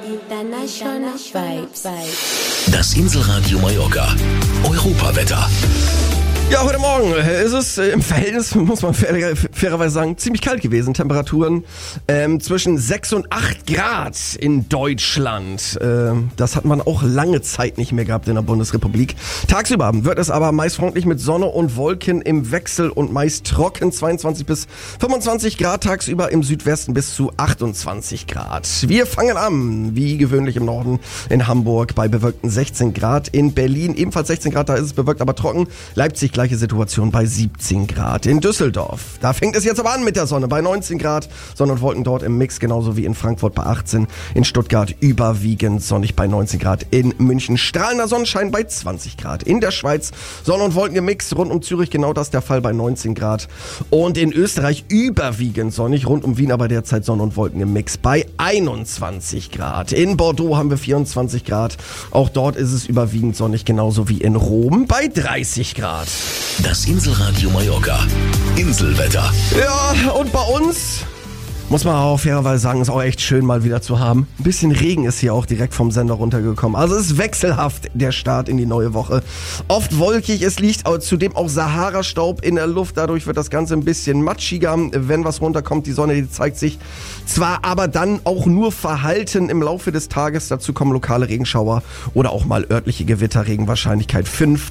International Vibes. Das Inselradio Mallorca. Europawetter. Ja, heute Morgen ist es im Verhältnis, muss man fairerweise sagen, ziemlich kalt gewesen. Temperaturen zwischen 6 und 8 Grad in Deutschland. Das hat man auch lange Zeit nicht mehr gehabt in der Bundesrepublik. Tagsüber wird es aber meist freundlich mit Sonne und Wolken im Wechsel und meist trocken. 22 bis 25 Grad tagsüber, im Südwesten bis zu 28 Grad. Wir fangen an, wie gewöhnlich im Norden, in Hamburg bei bewölkten 16 Grad. In Berlin ebenfalls 16 Grad, da ist es bewölkt, aber trocken. Leipzig gleiche Situation bei 17 Grad. In Düsseldorf, da fängt es jetzt aber an mit der Sonne bei 19 Grad. Sonne und Wolken dort im Mix, genauso wie in Frankfurt bei 18. In Stuttgart überwiegend sonnig bei 19 Grad. In München strahlender Sonnenschein bei 20 Grad. In der Schweiz Sonne und Wolken im Mix, rund um Zürich genau das der Fall bei 19 Grad. Und in Österreich überwiegend sonnig, rund um Wien aber derzeit Sonne und Wolken im Mix bei 21 Grad. In Bordeaux haben wir 24 Grad. Auch dort ist es überwiegend sonnig, genauso wie in Rom bei 30 Grad. Das Inselradio Mallorca. Inselwetter. Ja, und bei uns muss man auch fairerweise sagen, ist auch echt schön mal wieder zu haben. Ein bisschen Regen ist hier auch direkt vom Sender runtergekommen. Also es ist wechselhaft der Start in die neue Woche. Oft wolkig, es liegt zudem auch Sahara-Staub in der Luft. Dadurch wird das Ganze ein bisschen matschiger, wenn was runterkommt. Die Sonne, die zeigt sich zwar, aber dann auch nur verhalten im Laufe des Tages. Dazu kommen lokale Regenschauer oder auch mal örtliche Gewitter. Regenwahrscheinlichkeit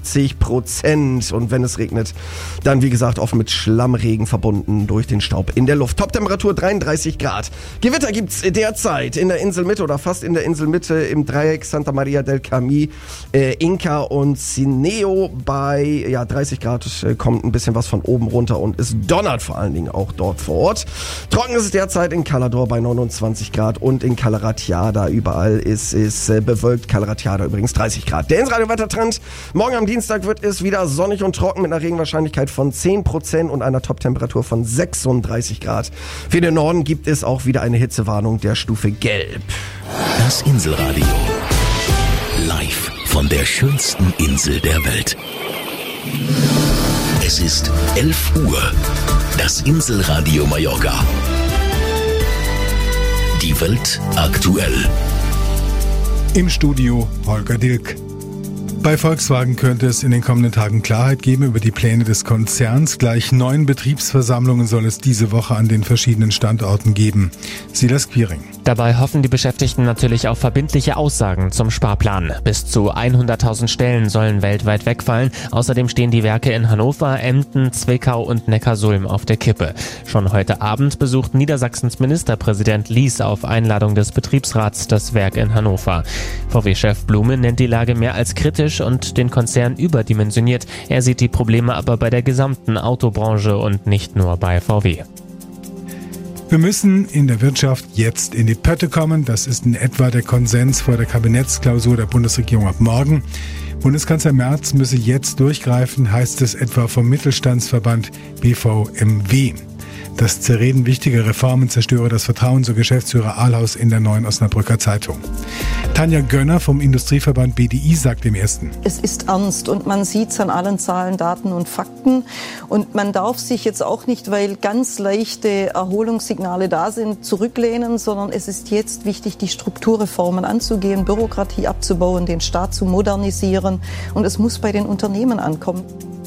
50%. Und wenn es regnet, dann wie gesagt oft mit Schlammregen verbunden durch den Staub in der Luft. Toptemperatur 33 Grad. Gewitter gibt's derzeit in der Inselmitte oder fast in der Inselmitte im Dreieck Santa Maria del Camí, Inca und Cineo bei 30 Grad. Kommt ein bisschen was von oben runter und es donnert vor allen Dingen auch dort vor Ort. Trocken ist es derzeit in Calador bei 29 Grad und in Cala Ratjada überall ist es bewölkt. Cala Ratjada übrigens 30 Grad. Der Inselradio-Wettertrend. Morgen am Dienstag wird es wieder sonnig und trocken mit einer Regenwahrscheinlichkeit von 10% und einer Toptemperatur von 36 Grad. Für den Norden gibt es auch wieder eine Hitzewarnung der Stufe Gelb. Das Inselradio. Live von der schönsten Insel der Welt. Es ist 11 Uhr. Das Inselradio Mallorca. Die Welt aktuell. Im Studio Holger Dilk. Bei Volkswagen könnte es in den kommenden Tagen Klarheit geben über die Pläne des Konzerns. Gleich 9 Betriebsversammlungen soll es diese Woche an den verschiedenen Standorten geben. Silas Quiring. Dabei hoffen die Beschäftigten natürlich auf verbindliche Aussagen zum Sparplan. Bis zu 100.000 Stellen sollen weltweit wegfallen. Außerdem stehen die Werke in Hannover, Emden, Zwickau und Neckarsulm auf der Kippe. Schon heute Abend besucht Niedersachsens Ministerpräsident Lies auf Einladung des Betriebsrats das Werk in Hannover. VW-Chef Blume nennt die Lage mehr als kritisch und den Konzern überdimensioniert. Er sieht die Probleme aber bei der gesamten Autobranche und nicht nur bei VW. Wir müssen in der Wirtschaft jetzt in die Pötte kommen. Das ist in etwa der Konsens vor der Kabinettsklausur der Bundesregierung ab morgen. Bundeskanzler Merz müsse jetzt durchgreifen, heißt es etwa vom Mittelstandsverband BVMW. Das Zerreden wichtiger Reformen zerstöre das Vertrauen, so Geschäftsführer Ahlhaus in der Neuen Osnabrücker Zeitung. Tanja Gönner vom Industrieverband BDI sagt im Ersten: Es ist ernst und man sieht es an allen Zahlen, Daten und Fakten. Und man darf sich jetzt auch nicht, weil ganz leichte Erholungssignale da sind, zurücklehnen, sondern es ist jetzt wichtig, die Strukturreformen anzugehen, Bürokratie abzubauen, den Staat zu modernisieren. Und es muss bei den Unternehmen ankommen.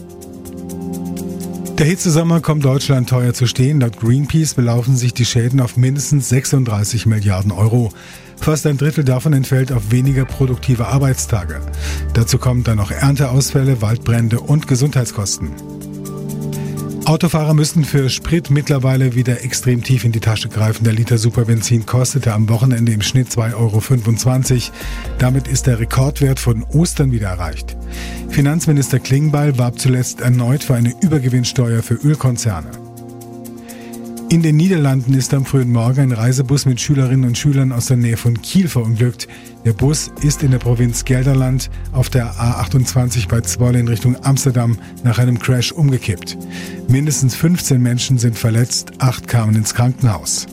Der Hitzesommer kommt Deutschland teuer zu stehen. Laut Greenpeace belaufen sich die Schäden auf mindestens 36 Milliarden Euro. Fast ein Drittel davon entfällt auf weniger produktive Arbeitstage. Dazu kommen dann noch Ernteausfälle, Waldbrände und Gesundheitskosten. Autofahrer müssen für Sprit mittlerweile wieder extrem tief in die Tasche greifen. Der Liter Superbenzin kostete am Wochenende im Schnitt 2,25 €. Damit ist der Rekordwert von Ostern wieder erreicht. Finanzminister Klingbeil warb zuletzt erneut für eine Übergewinnsteuer für Ölkonzerne. In den Niederlanden ist am frühen Morgen ein Reisebus mit Schülerinnen und Schülern aus der Nähe von Kiel verunglückt. Der Bus ist in der Provinz Gelderland auf der A28 bei Zwolle in Richtung Amsterdam nach einem Crash umgekippt. Mindestens 15 Menschen sind verletzt, 8 kamen ins Krankenhaus.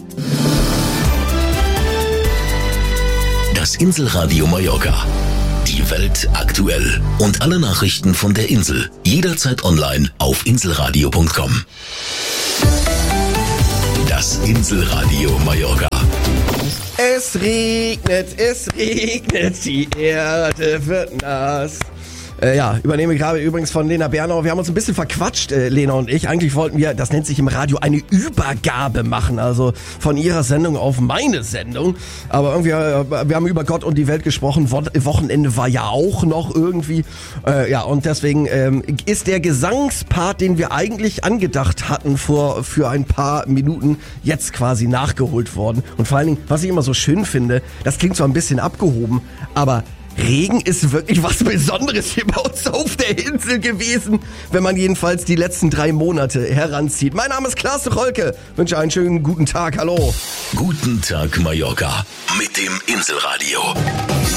Das Inselradio Mallorca. Die Welt aktuell. Und alle Nachrichten von der Insel. Jederzeit online auf inselradio.com. Das Inselradio Mallorca. Es regnet, die Erde wird nass. Übernehme gerade übrigens von Lena Bernau. Wir haben uns ein bisschen verquatscht, Lena und ich. Eigentlich wollten wir, das nennt sich im Radio, eine Übergabe machen. Also von ihrer Sendung auf meine Sendung. Aber irgendwie, wir haben über Gott und die Welt gesprochen. Wochenende war ja auch noch irgendwie. Und deswegen ist der Gesangspart, den wir eigentlich angedacht hatten für ein paar Minuten, jetzt quasi nachgeholt worden. Und vor allen Dingen, was ich immer so schön finde, das klingt zwar ein bisschen abgehoben, aber Regen ist wirklich was Besonderes hier bei uns auf der Insel gewesen, wenn man jedenfalls die letzten 3 Monate heranzieht. Mein Name ist Klaas Rolke, wünsche einen schönen guten Tag, hallo. Guten Tag Mallorca mit dem Inselradio.